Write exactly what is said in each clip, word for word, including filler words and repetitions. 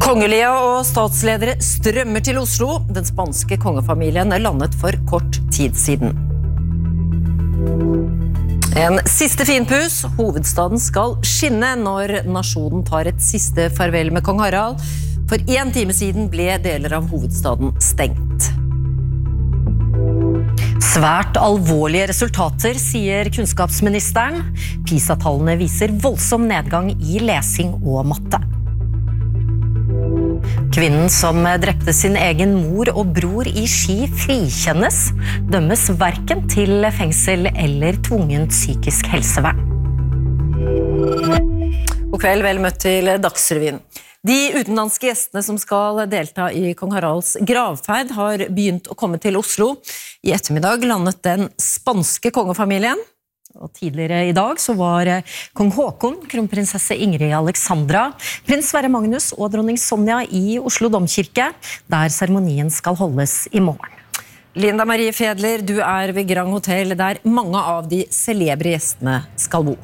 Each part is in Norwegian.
Kongelige og statsledere strømmer til Oslo. Den spanske kongefamilien er landet for kort tid siden. En siste finpus. Hovedstaden skal skinne når nasjonen tar et siste farvel med kong Harald. For en time siden ble deler av hovedstaden stengt. Svært alvorlige resultater, sier kunnskapsministeren. PISA-tallene viser voldsom nedgang i lesing og matte. Kvinnen som drepte sin egen mor og bror i Ski frikjennes, dømmes hverken til fengsel eller tvungent psykisk helsevern. God kveld, vel møtt til Dagsrevyen. De utenlandske gjestene som skal delta i kong Haralds gravferd har begynt å komme til Oslo. I ettermiddag landet den spanske kongefamilien. Og tidligere i dag så var kong Håkon, kronprinsesse Ingrid Alexandra, prins Sverre Magnus og dronning Sonja i Oslo Domkirke, der seremonien skal holdes i morgen. Linda Marie Fedler, du er ved Grand Hotel, der mange av de celebre gjestene skal bo.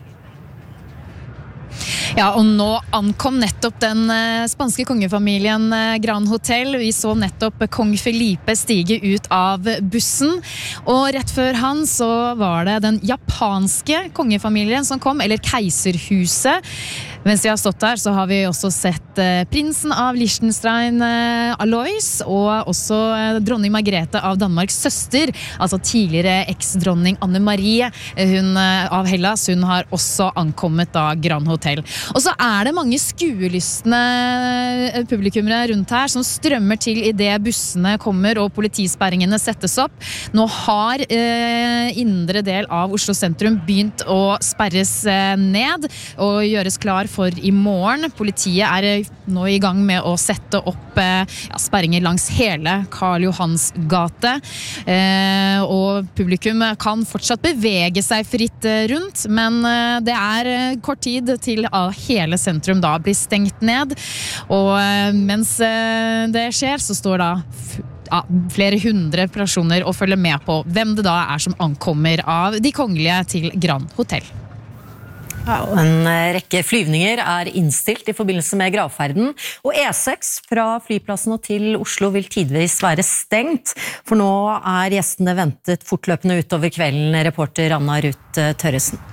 Ja, og nå ankom nettopp den spanske kongefamilien Grand Hotel. Vi så nettopp kong Felipe stige ut av bussen. Og rett før han så var det den japanske kongefamilien som kom, eller keiserhuset. Mens vi har stått der så har vi også sett prinsen av Liechtenstein, Alois, og også dronning Margrethe av Danmarks søster, altså tidligere eks-dronning Anne-Marie hun, av Hellas. Hun har også ankommet da Grand Hotel. Og så er det mange skuelystne publikummere rundt her som strømmer til i det bussene kommer og politisperringene settes opp. Nå har eh, indre del av Oslo sentrum begynt å sperres eh, ned og gjøres klar for i morgen. Politiet er nå i gang med å sette opp eh, ja, sperringer langs hele Karl Johans gate. Eh, og publikum kan fortsatt bevege seg fritt eh, rundt, men eh, det er eh, kort tid til uh, hele sentrum da blir stengt ned. Og eh, mens eh, det skjer, så står da ja, flere hundre personer og følger med på hvem det da er som ankommer av de kongelige til Grand Hotel. Ja, en rekke flyvninger er innstilt i forbindelse med gravferden, og E seks fra flyplassen og til Oslo vil tidvis være stengt, for nå er gjestene ventet fortløpende utover kvelden, reporter Anna Ruth Tørresen.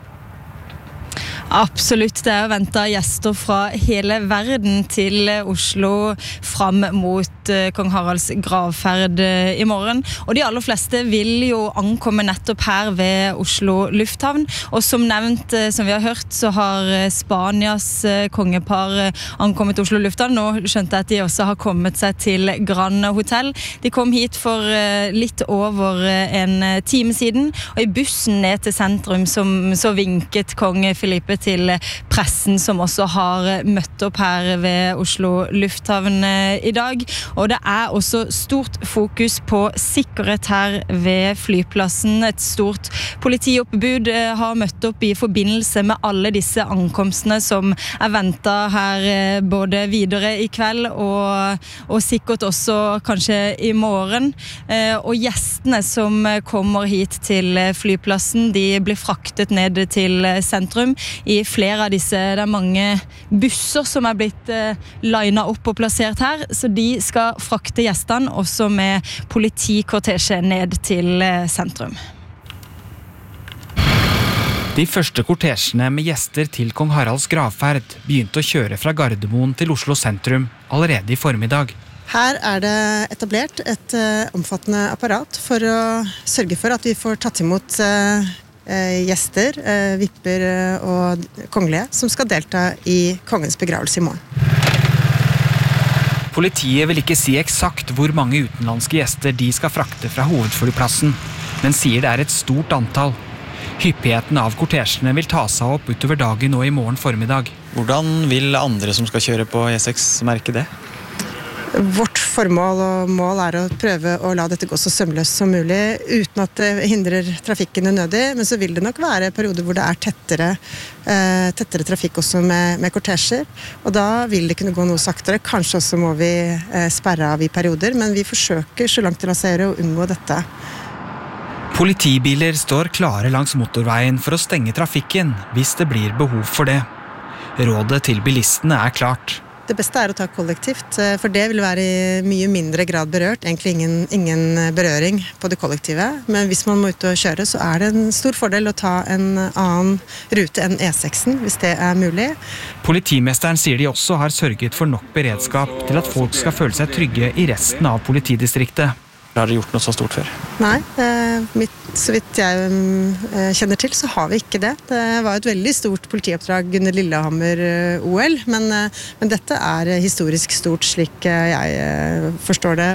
Absolutt, det er ventet gjester fra hele verden til Oslo fram mot kong Haralds gravferd i morgen. Og de aller fleste vil jo ankomme nettopp her ved Oslo lufthavn. Og som nevnt, som vi har hørt, så har Spanias kongepar ankommet Oslo lufthavn. Nå skjønte jeg at de også har kommet seg til Grand Hotel. De kom hit for litt over en time siden, og i bussen ned til sentrum som, så vinket kong Felipe til pressen som også har møtt opp her ved Oslo lufthavn i dag. Og det er også stort fokus på sikkerhet her ved flyplassen. Et stort politioppbud har møtt opp i forbindelse med alle disse ankomstene som er ventet her både videre i kveld og, og sikkert også kanskje i morgen. Og gjestene som kommer hit til flyplassen, de blir fraktet ned til sentrum i flere av disse. Det er mange busser som er blitt eh, linet opp og plassert her, så de skal frakte gjestene også med politikortesje ned til eh, sentrum. De første kortesjene med gjester til kong Haralds gravferd begynte å kjøre fra Gardermoen til Oslo sentrum allerede i formiddag. Her er det etablert et uh, omfattende apparat for å sørge for at vi får tatt imot uh, gjester, vipper og kongelige som skal delta i kongens begravelse i morgen. Politiet vil ikke si eksakt hvor mange utenlandske gjester de skal frakte fra hovedflyplassen, men sier det er et stort antall. Hyppigheten av kortesjene vil ta seg opp utover dagen og i morgen formiddag. Hvordan vil andre som skal kjøre på E seks merke det? Vårt formål og mål er å prøve å la dette gå så sømløst som mulig, uten at det hindrer trafikken unødig, men så vil det nok være perioder hvor det er tettere, eh, tettere trafikk også med, med kortesjer, og da vil det kunne gå noe saktere. Kanskje også må vi eh, sperre av i perioder, men vi forsøker så langt det lar seg gjøre å unngå dette. Politibiler står klare langs motorveien for å stenge trafikken hvis det blir behov for det. Rådet til bilistene er klart. det beste er å ta kollektivt, for det vil være i mye mindre grad berørt, egentlig ingen, ingen berøring på det kollektive. Men hvis man må ut og kjøre, så er det en stor fordel å ta en annen rute enn E seksen, hvis det er mulig. Politimesteren sier de også har sørget for nok beredskap til at folk skal føle seg trygge i resten av politidistriktet. Har dere gjort noe så stort før? Nei, eh, mitt, så vidt jeg eh, kjenner til, så har vi ikke det. Det var et veldig stort politioppdrag under Lillehammer-O L, men, eh, men dette er historisk stort slik eh, jeg eh, forstår det.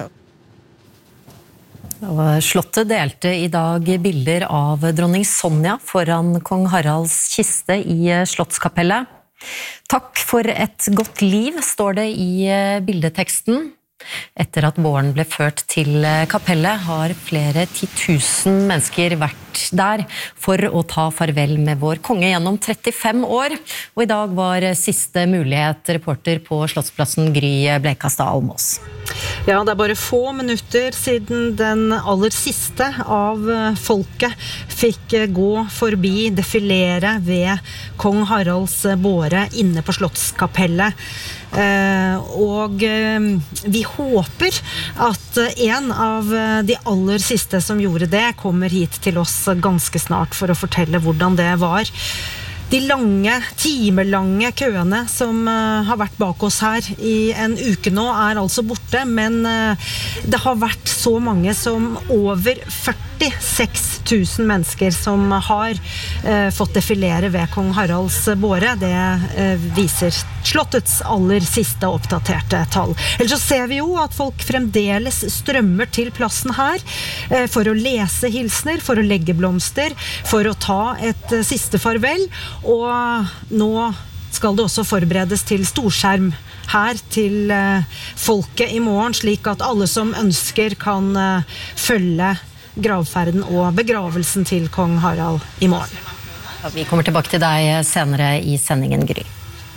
Og Slottet delte i dag bilder av dronning Sonja foran kong Haralds kiste i Slottskapellet. Takk for et godt liv, står det i bildeteksten. Etter at båren ble ført til kapellet, har flere titusen mennesker vært der for å ta farvel med vår konge gjennom trettifem år. Og i dag var siste mulighet, reporter på Slottsplassen Gry Bleikastad Almås. Ja, det er bare få minutter siden den aller siste av folket fikk gå forbi, defilere ved kong Haralds båre inne på Slottskapellet. Eh, og eh, vi håper at en av de aller siste som gjorde det kommer hit til oss ganske snart for å fortelle hvordan det var. De lange, timelange køene som uh, har vært bak oss her i en uke nå er altså borte, men uh, det har vært så mange som over førtiseks tusen mennesker som har uh, fått defilere ved kong Haralds båre. Det uh, viser Slottets aller siste oppdaterte tall. Ellers så ser vi jo at folk fremdeles strømmer til plassen her uh, for å lese hilsner, for å legge blomster, for å ta et uh, siste farvel. Og nå skal det også forberedes til storskjerm her til uh, folket i morgen, slik at alle som ønsker kan uh, følge gravferden og begravelsen til kong Harald i morgen. Ja, vi kommer tilbake til deg senere i sendingen, Gry.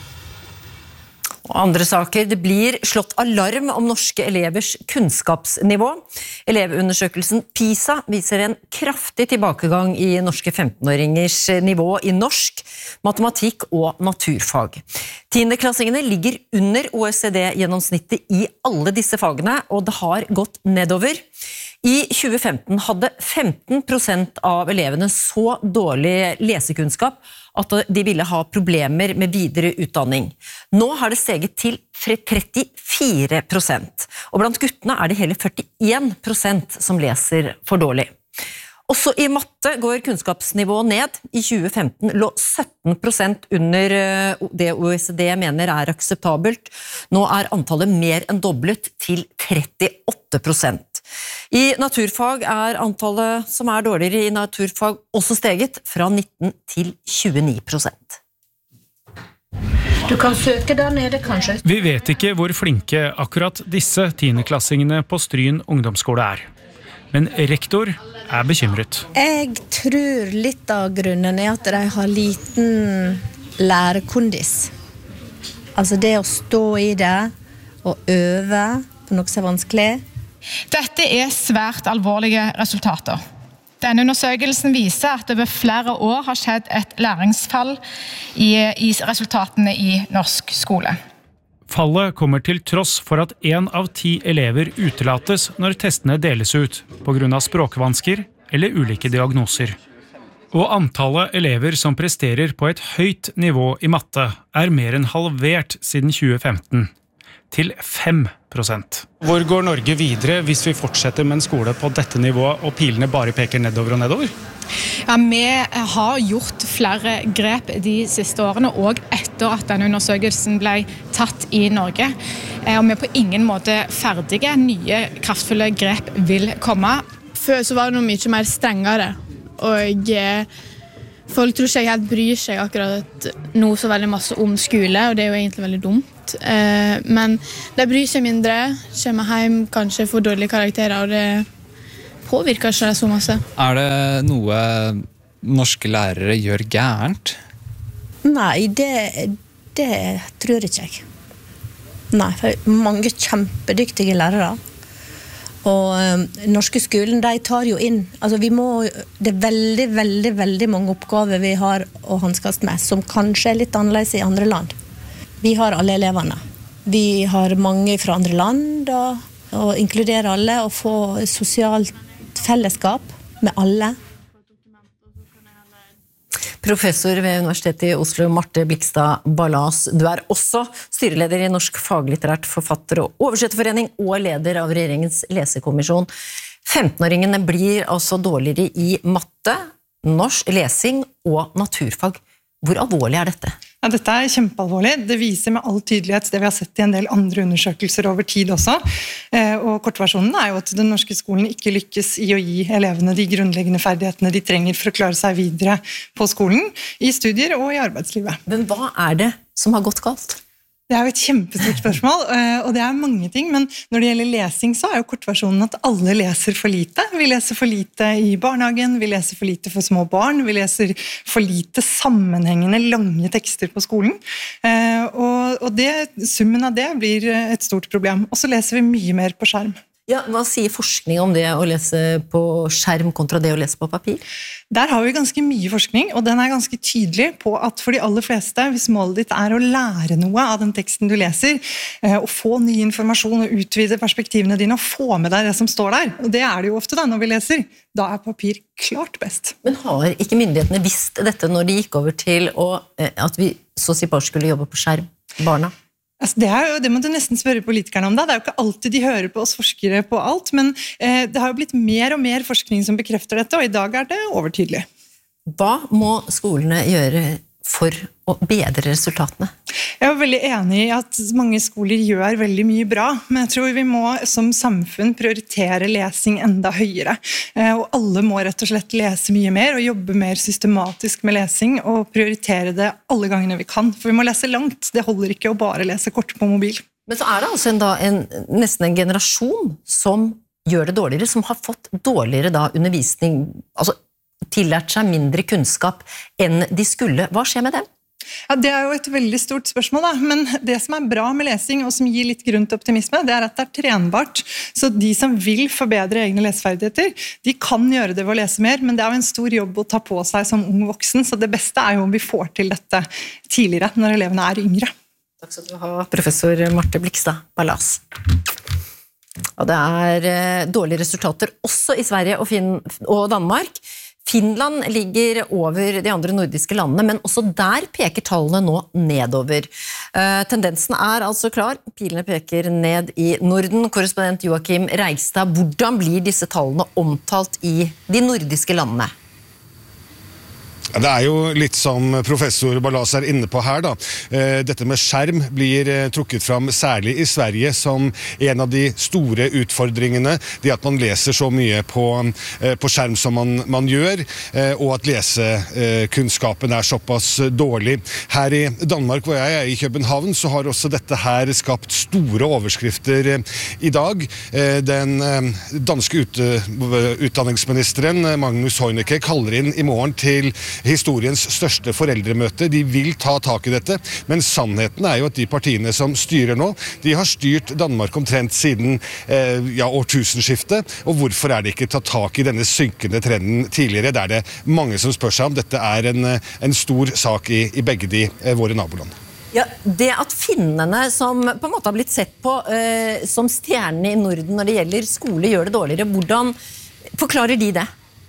Og andre saker, det blir slått alarm om norske elevers kunnskapsnivå. Elevundersøkelsen PISA viser en kraftig tilbakegang i norske femtenåringers nivå i norsk, matematikk og naturfag. Tiendeklassingene ligger under O E C D-gjennomsnittet i alle disse fagene, og det har gått nedover. I tjue femten hadde femten prosent av elevene så dårlig lesekunnskap at de ville ha problemer med videre utdanning. Nå har det steget til trettifire prosent, og blant guttene er det hele førtien prosent som leser for dårlig. Også i matte går kunnskapsnivået ned. I tjue femten lå sytten prosent under det O E C D mener er akseptabelt. Nå er antallet mer enn doblet til trettiåtte prosent. I naturfag er antallet som er dårligere i naturfag også steget fra nitten til tjueni prosent. Du kan søke der nede, kanskje. Vi vet ikke hvor flinke akkurat disse tiendeklassingene på Stryn ungdomsskole er. Men rektor er bekymret. Jeg tror litt av grunnen er at de har liten lærekondis. Altså det å stå i det og øve på noe som er vanskelig. Dette er svært alvorlige resultater. Denne undersøkelsen viser at det over flere år har skjedd et læringsfall i, i resultatene i norsk skole. Fallet kommer til tross for at en av ti elever utelates når testene deles ut, på grunn av språkvansker eller ulike diagnoser. Og antallet elever som presterer på et høyt nivå i matte er mer enn halvert siden tjue femten, til fem prosent. Hvor går Norge videre hvis vi fortsetter med en skole på dette nivået og pilene bare peker nedover og nedover? Ja, vi har gjort flere grep de siste årene, og etter at denne undersøkelsen ble tatt i Norge. Og vi er på ingen måte ferdige. Nye, kraftfulle grep vil komme. Før så var det noe mye mer strengere, og folk tror ikke jeg helt bryr seg akkurat nå så veldig masse om skole, og det er jo egentlig veldig dumt. Men de bryr seg mindre, kommer hjem, kanskje får dårlige karakterer, og det påvirker ikke så masse. Er det noe norske lærere gjør gærent? Nei, det, det tror ikke jeg. Nei, for mange kjempedyktige lærere. Og um, norske skolen, de tar jo inn, altså vi må, det er veldig, veldig, veldig mange oppgaver vi har å hanskast med, som kanskje er litt annerledes i andre land. Vi har alle elevene, Vi har mange fra andre land, da, og inkludere alle, og få sosialt fellesskap med alle. Professor ved Universitetet i Oslo, Marte Blikstad Ballas. Du er også styreleder i Norsk Faglitterært Forfatter- og Oversetterforening og leder av regjeringens lesekommisjon. femtenåringene blir altså dårligere i matte, norsk, lesing og naturfag. Hvor alvorlig er dette? Ja, dette er kjempealvorlig. Det viser med all tydelighet det vi har sett i en del andre undersøkelser over tid også. Og kortversjonen er jo at den norske skolen ikke lykkes i å gi elevene de grunnleggende ferdighetene de trenger for å klare seg videre på skolen, i studier og i arbeidslivet. Men hva er det som har gått galt? Det er jo et kjempestort spørsmål, og det er mange ting, men når det gjelder lesing så er jo kortversjonen at alle leser for lite. Vi leser for lite i barnehagen, vi leser for lite for små barn, vi leser for lite sammenhengende lange tekster på skolen, og det, summen av det blir et stort problem. Og så leser vi mye mer på skjerm. Ja, hva sier forskning om det å lese på skjerm kontra det å lese på papir? Der har vi ganske mye forskning, og den er ganske tydelig på at for de aller fleste, hvis målet ditt er å lære noe av den teksten du leser, og få ny informasjon og utvide perspektivene dine og få med deg det som står der, og det er det jo ofte da når vi leser, da er papir klart best. Men har ikke myndighetene visst dette når de gikk over til å, at vi så å si bare skulle jobbe på skjerm, barna? Altså det, er jo, det må du nesten spørre politikerne om da. Det er jo ikke alltid de hører på oss forskere på alt, men eh, det har jo blitt mer og mer forskning som bekrefter dette, og i dag er det overtydelig. Hva må skolene gjøre for å bedre resultatene? Jeg er veldig enig i at mange skoler gjør veldig mye bra, men jeg tror vi må som samfunn prioritere lesing enda høyere. Og alle må rett og slett lese mye mer og jobbe mer systematisk med lesing og prioritere det alle gangene vi kan. For vi må lese langt, det holder ikke å bare lese kort på mobil. Men så er det altså en, da, en, nesten en generasjon som gjør det dårligere, som har fått dårligere da, undervisning, altså tillært seg mindre kunnskap enn de skulle. Hva skjer med dem? Ja, det er jo et veldig stort spørsmål, da. Men det som er bra med lesing, og som gir litt grunn til optimisme, det er at det er trenbart. Så de som vil forbedre egne leseferdigheter, de kan gjøre det ved å lese mer, men det er jo en stor jobb å ta på seg som ung voksen, så det beste er jo om vi får til dette tidligere, når elevene er yngre. Takk skal du ha, professor Marte Blikstad Ballas. Og det er dårlige resultater også i Sverige og, Finn og Danmark. Finland ligger over de andre nordiske landene, men også der peker tallene nå nedover. Uh, tendensen er altså klar. Pilene peker ned i Norden. Korrespondent Joakim Reigstad, hvordan blir disse tallene omtalt i de nordiske landene? Det er jo litt som professor Ballas er inne på her da. Dette med skjerm blir trukket fram særlig i Sverige som en av de store utfordringene. Det at man leser så mye på, på skjerm som man, man gjør, og at lesekunnskapen er såpass dårlig. Her i Danmark, hvor jeg er i København, så har også dette her skapt store overskrifter i dag. Den danske ut, utdanningsministeren Magnus Heunicke kaller inn i morgen til historiens største foreldremøte. De vil ta tak i dette, men sannheten er jo at de partiene som styrer nå, de har styrt Danmark omtrent siden eh, ja, årtusenskiftet, og hvorfor er det ikke tatt tak i denne synkende trenden tidligere? Det er det mange som spør seg om. Dette er en, en stor sak i, i begge de eh, våre naboland. Ja, det at finnene som på en måte har blitt sett på eh, som stjernene i Norden når det gjelder skole, gjør det dårligere, hvordan forklarer de det?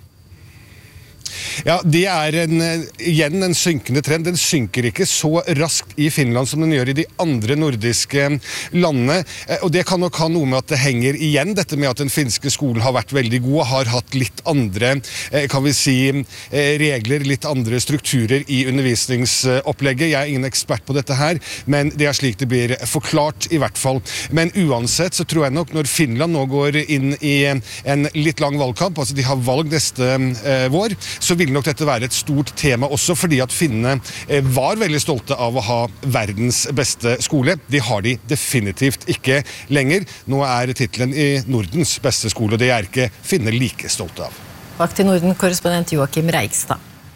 Ja, det er en, igjen en synkende trend. Den synker ikke så raskt i Finland som den gjør i de andre nordiske landene. Og det kan nok ha noe med at det henger igjen, dette med at den finske skolen har vært veldig god, har hatt litt andre, kan vi si, regler, litt andre strukturer i undervisningsopplegget. Jeg er ingen ekspert på dette her, men det er slik det blir forklart i hvert fall. Men uansett så tror jeg nok når Finland nå går inn i en litt lang valgkamp, altså de har valg neste eh, vår, så vil nok dette være et stort tema også, fordi at finnene var veldig stolte av å ha verdens beste skole. Det har de definitivt ikke lenger. Nå er titlen i Nordens beste skole, og det er ikke finner like stolte av. Takk til Norden-korrespondent Joakim Reigstad.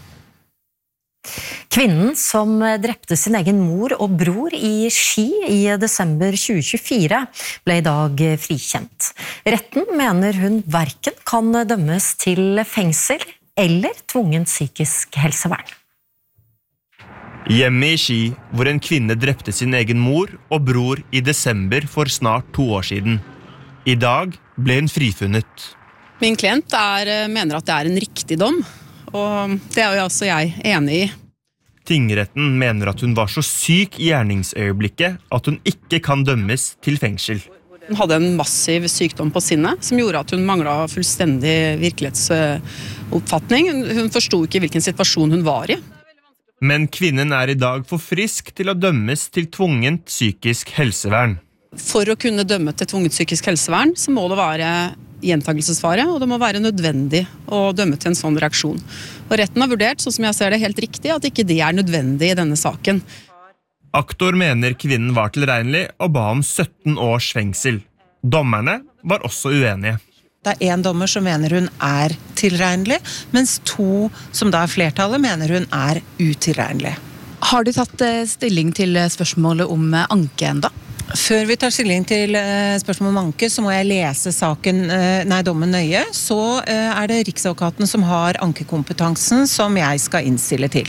Kvinnen som drepte sin egen mor og bror i Ski i desember tjue tjuefire ble i dag frikjent. Retten mener hun hverken kan dømmes til fengsel eller tvungen psykisk helsevern. Hjemme i Ski, hvor en kvinne drepte sin egen mor og bror i desember for snart to år siden. I dag ble hun frifunnet. Min klient er, mener at det er en riktig dom, og det er jo også jeg enig i. Tingretten mener at hun var så syk i gjerningsøyeblikket at hun ikke kan dømmes til fengsel. Hun hadde en massiv sykdom på sinnet, som gjorde at hun manglet fullstendig virkelighetsoppfatning. Hun forstod ikke hvilken situasjon hun var i. Men kvinnen er i dag for frisk til å dømmes til tvungent psykisk helsevern. For å kunne dømme til tvungent psykisk helsevern, så må det være gjentagelsesfare, og det må være nødvendig å dømme til en sånn reaksjon. Og retten har vurdert, sånn som jeg ser det, helt riktig, at ikke det er nødvendig i denne saken. Aktor mener kvinnen var tilregnelig og ba om sytten års fengsel. Dommerne var også uenige. Det er en dommer som mener hun er tilregnelig, mens to som da er flertallet mener hun er utilregnelig. Har du tatt stilling til spørsmålet om anke enda? Før vi tar stilling til spørsmålet om anke, så må jeg lese saken, nei, dommen nøye. Så er det Riksadvokaten som har ankekompetansen som jeg skal innstille til.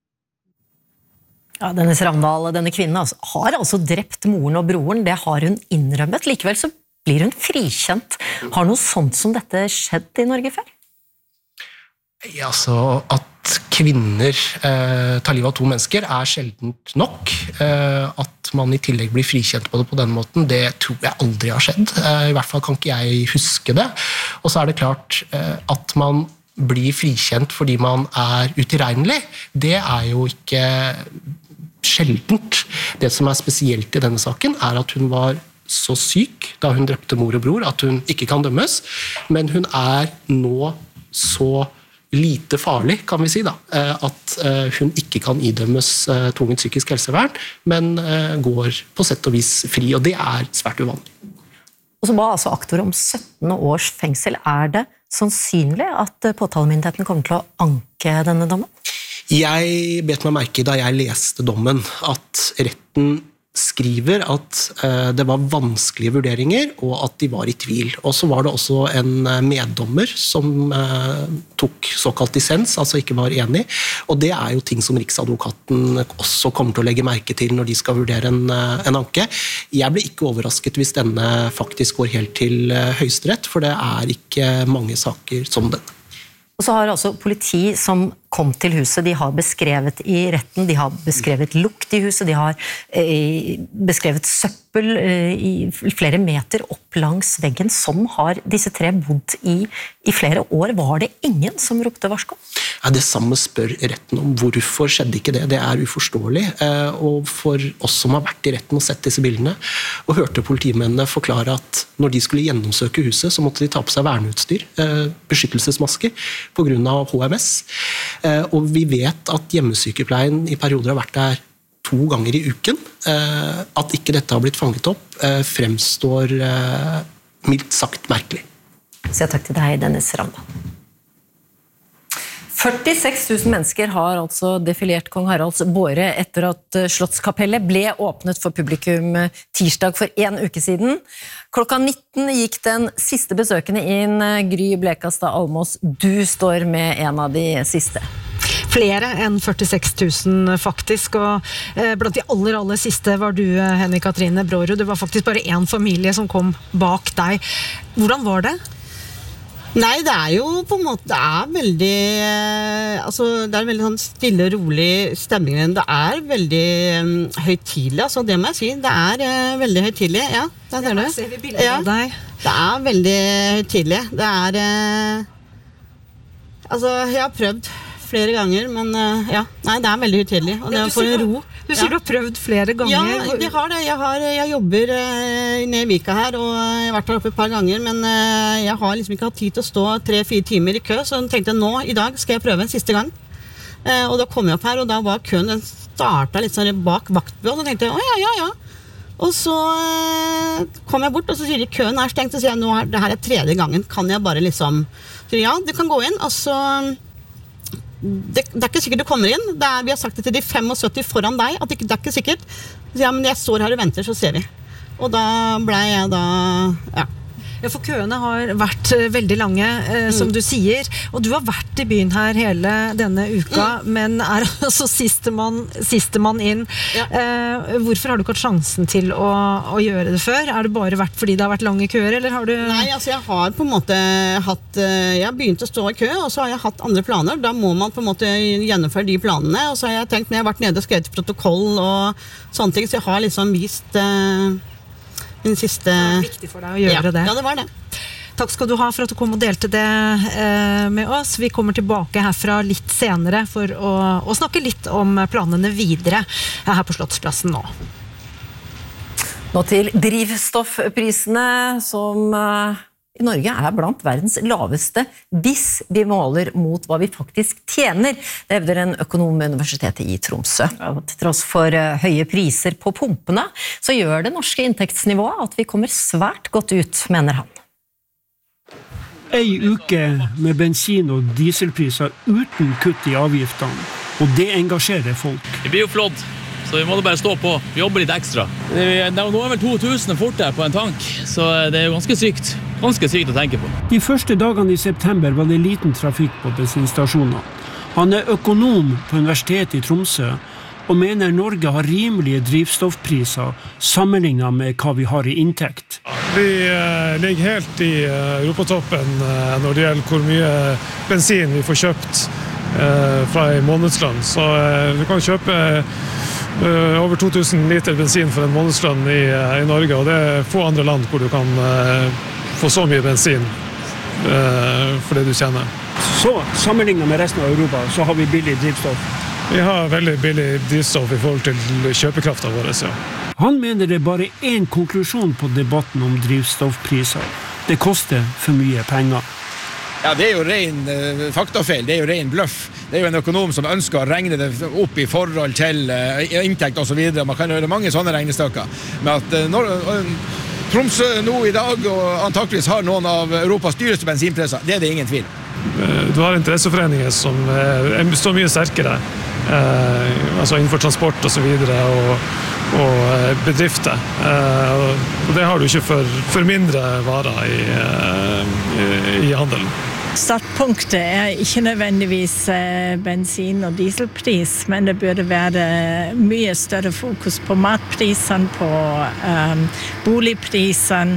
Ja, Dennis Ravndal, denne kvinnen altså, har altså drept moren og broren, det har hun innrømmet. Likevel så blir hun frikjent. Har noe sånt som dette skjedd i Norge før? Ja, altså at kvinner eh, tar livet av to mennesker er sjeldent nok. Eh, at man i tillegg blir frikjent på det på den måten, det tror jeg aldri har skjedd. Eh, I hvert fall kan ikke jeg huske det. Og så er det klart eh, at man blir frikjent fordi man er utilregnelig. Det er jo ikke sjeldent. Det som er spesielt i denne saken er at hun var så syk da hun drepte mor og bror at hun ikke kan dømmes, men hun er nå så lite farlig, kan vi si da, at hun ikke kan idømmes tvungent psykisk helsevern, men går på sett og vis fri, og det er svært uvanlig. Og så ba altså aktor om sytten års fengsel. Er det sannsynlig at påtalemyndigheten kommer til å anke denne dommen? Jeg bet meg merke da jeg leste dommen at retten skriver at eh, det var vanskelige vurderinger og at de var i tvil. Og så var det også en meddommer som eh, tok såkalt dissens, altså ikke var enig. Og det er jo ting som Riksadvokaten også kommer til å legge merke til når de skal vurdere en, en anke. Jeg ble ikke overrasket hvis denne faktisk går helt til eh, Høyesterett, for det er ikke mange saker som denne. Og så har altså politi som kom til huset, de har beskrevet i retten, de har beskrevet lukt i huset, de har eh, beskrevet søppel eh, i flere meter opp langs veggen. Sånn har disse tre bodd i, i flere år. Var det ingen som ropte varsko? Ja, det samme spør retten om. Hvorfor skjedde ikke det? Det er uforståelig. Eh, og for oss som har vært i retten og sett disse bildene, og hørte politimennene forklare at når de skulle gjennomsøke huset, så måtte de ta på seg verneutstyr, eh, beskyttelsesmasker, på grunn av H M S. Og vi vet at hjemmesykepleien i perioder har vært der to ganger i uken. At ikke dette har blitt fanget opp, fremstår mildt sagt merkelig. Så takk til deg, Dennis Ravndal. førtiseks tusen mennesker har altså defilert Kong Haralds båre etter at Slottskapellet ble åpnet for publikum tirsdag for en uke siden. Klokka nitten gikk den siste besøkende inn. Gry Blekastad Almås, du står med en av de siste. Flere enn førtiseks tusen faktisk, og eh, blant de aller, aller siste var du, Henny Katrine Brårud. Det var faktisk bare en familie som kom bak deg. Hvordan var det? Nei, det er jo på en måte, det er veldig, altså det er veldig sånn stille, rolig stemning. Det er veldig um, høytidelig, altså det må jeg si. Det er uh, veldig høytidelig, ja. Det er det. Ser vi bilder av deg? Det er veldig høytidelig. Det er, uh, altså jeg har prøvd flere ganger, men uh, ja, nei, det er veldig høytidelig. Og det er for en ro. Du sier ja. Du har prøvd flere ganger. Ja, det har det. Jeg, har, jeg jobber uh, nede i Vika her, og jeg har vært her oppe et par ganger, men uh, jeg har liksom ikke hatt tid til å stå tre-fire timer i kø, så jeg tenkte nå, i dag skal jeg prøve en siste gang. Uh, og da kom jeg opp her, og da var køen, den startet litt sånn bak vaktbjørn, og så tenkte jeg, å ja, ja, ja. Og så uh, kom jeg bort, og så sier de, køen er stengt, og så sier jeg, nå er det her er tredje gangen, kan jeg bare liksom, så ja, du kan gå inn, og så... Det, det er ikke sikkert du kommer inn. Det er, vi har sagt det til de syttifem foran deg, at det, det er ikke sikkert. Så ja, men jeg står her og venter, så ser vi. Og da ble jeg da, ja. Ja, for køene har vært veldig lange, eh, som du sier, og du har vært i byen her hele denne uka, mm. men er altså sistemann, sistemann inn. Ja. Eh, hvorfor har du ikke hatt sjansen til å, å gjøre det før? Er det bare vært fordi det har vært lange køer, eller har du... Nei, altså jeg har på en måte hatt, jeg har begynt å stå i kø, og så har jeg hatt andre planer. Da må man på en måte gjennomføre de planene, og så har jeg tenkt, når jeg har vært nede og skrevet protokoll og sånne ting, så jeg har liksom vist... Eh, Den siste... Det var viktig for deg å gjøre ja. det. Ja, det var det. Takk skal du ha for at du kom og delte det eh, med oss. Vi kommer tilbake herfra litt senere for å, å snakke litt om planene videre her på Slottsplassen nå. Nå til drivstoffprisene som eh, i Norge er blant verdens laveste hvis vi måler mot hva vi faktisk tjener. Det hevder en økonom ved Universitetet i Tromsø. Til tross for høye priser på pumpene, så gjør det norske inntektsnivået at vi kommer svært godt ut, mener han. Ei uke med bensin- og dieselpriser uten kutt i avgiftene, og det engasjerer folk. Det blir jo flott, så vi må bare stå på. Vi jobber litt ekstra. Det er, nå er vel to tusen fort der på en tank, så det er jo ganske sykt. Ganske sykt å tenke på. De første dagene i september var det liten trafikk på bensinstasjoner. Han er økonom på Universitetet i Tromsø og mener Norge har rimelige drivstoffpriser sammenlignet med hva vi har i inntekt. Vi eh, ligger helt i eh, europatoppen eh, når det gjelder hvor mye bensin vi får kjøpt eh, fra en månedslønn. Så eh, vi kan kjøpe eh, over to tusen liter bensin for en månedslønn i, eh, i Norge, og det er få andre land hvor du kan eh, få så mye bensin uh, for det du tjener. Så, sammenlignet med resten av Europa, så har vi billig drivstoff? Vi har veldig billig drivstoff i forhold til kjøpekraften vår, ja. Han mener det er bare én konklusjon på debatten om drivstoffpriser. Det koster for mye penger. Ja, det er jo ren uh, faktafeil, det er jo ren bløff. Det er jo en økonom som ønsker å regne det opp i forhold til uh, inntekt og så videre. Man kan gjøre mange sånne regnestykker. Men at uh, når... Uh, Tromsø nå i dag og antakeligvis har noen av Europas dyreste bensinpriser. Det er det ingen tvil. Du har interesseforeninger som er står mye sterkere, eh, altså innenfor transport og så videre, og, og bedrifter. Eh, og det har du ikke for, for mindre varer i, i, i handelen. Startpunktet er ikke nødvendigvis bensin- og dieselpris, men det burde være mye større fokus på matprisene, på um, boligprisene.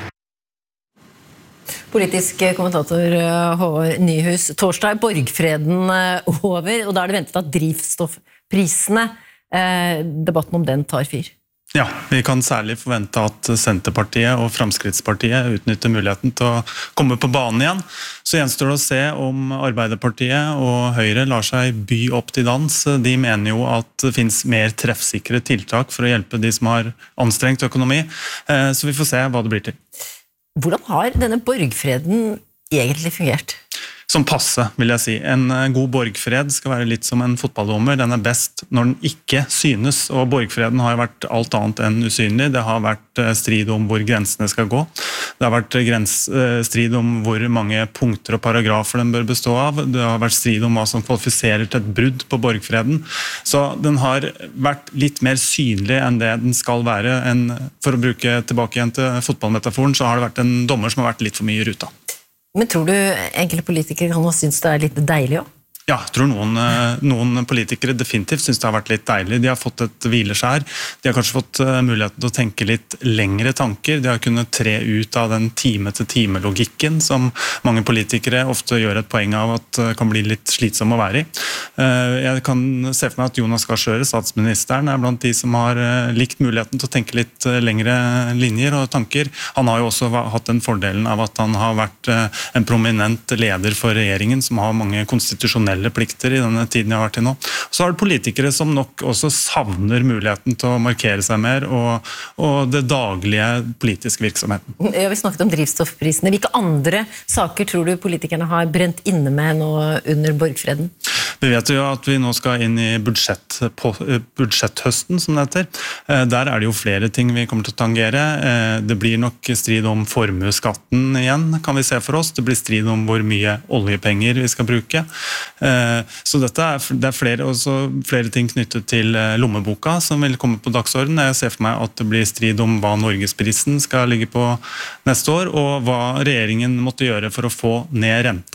Politisk kommentator Håvard Nyhus. Torsdag er borgfreden over, og da er det ventet at drivstoffprisene, eh, debatten om den tar fyr. Ja, vi kan særlig forvente at Senterpartiet og Fremskrittspartiet utnytter muligheten til å komme på banen igjen. Så gjenstår det å se om Arbeiderpartiet og Høyre lar seg by opp til dans. De mener jo at det finnes mer treffsikre tiltak for å hjelpe de som har anstrengt økonomi. Så vi får se hva det blir til. Hvordan har denne borgfreden egentlig fungert? Som passe, vil jeg si. En god borgfred skal være litt som en fotballdommer. Den er best når den ikke synes, og borgfreden har vært alt annet enn usynlig. Det har vært strid om hvor grensene skal gå. Det har vært grens, strid om hvor mange punkter og paragrafer den bør bestå av. Det har vært strid om hva som kvalifiserer til et brudd på borgfreden. Så den har vært litt mer synlig enn det den skal være. En, for å bruke tilbake igjen til fotballmetaforen, så har det vært en dommer som har vært litt for mye i ruta. Men tror du enkelte politikere kan også synes det er litt deilig også? Ja, jeg tror noen, noen politikere definitivt synes det har vært litt deilig. De har fått et hvileskjær. De har kanskje fått muligheten til å tenke litt lengre tanker. De har kunnet tre ut av den time-til-time-logikken som mange politikere ofte gjør et poeng av at kan bli litt slitsom å være i. Jeg kan se for meg at Jonas Gahr Støre, statsministeren, er blant de som har likt muligheten til å tenke litt lengre linjer og tanker. Han har jo også hatt den fordelen av at han har vært en prominent leder for regjeringen som har mange konstitusjonelle plikter i denne tiden jeg har vært i nå. Så har det politikere som nok også savner muligheten til å markere seg mer og, og det daglige politiske virksomheten. Ja, vi snakket om drivstoffprisene. Hvilke andre saker tror du politikerne har brent inne med nå under borgfreden? Vi vet jo at vi nå skal inn i budsjett, på, budsjetthøsten, som det heter. Der er det jo flere ting vi kommer til å tangere. Det blir nok strid om formueskatten igjen, kan vi se for oss. Det blir strid om hvor mye oljepenger vi skal bruke. Så dette er, det er flere, også flere ting knyttet til lommeboka som vil komme på dagsorden. Jeg ser for meg at det blir strid om hva Norgesprisen skal ligge på neste år, og hva regjeringen måtte gjøre for å få ned renta.